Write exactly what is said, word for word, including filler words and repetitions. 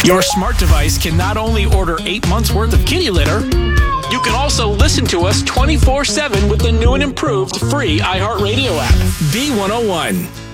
Your smart device can not only order eight months worth of kitty litter, you can also listen to us twenty-four seven with the new and improved free iHeartRadio app. B one oh one.